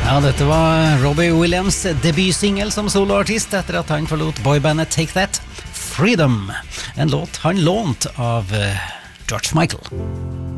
Ja, dette var Robbie Williams debutsingel som soloartist etter at han forlot boybandet Take That, Freedom, en låt han lånt av George Michael.